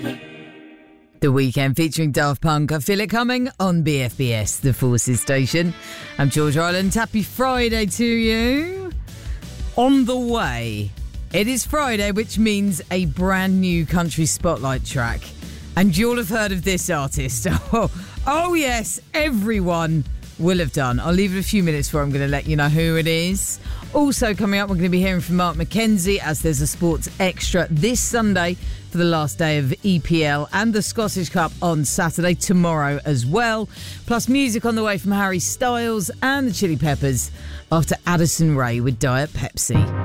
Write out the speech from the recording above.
The Weekend featuring Daft Punk. I Feel It Coming on BFBS, the Forces station. I'm George Ireland. Happy Friday to you. On the way, it is Friday, which means a brand new country spotlight track. And you'll have heard of this artist. Oh yes, everyone will have done. I'll leave it a few minutes before I'm going to let you know who it is. Also coming up, we're going to be hearing from Mark McKenzie as there's a Sports Extra this Sunday for the last day of EPL and the Scottish Cup on Saturday, tomorrow as well. Plus music on the way from Harry Styles and the Chili Peppers after Addison Rae with Diet Pepsi.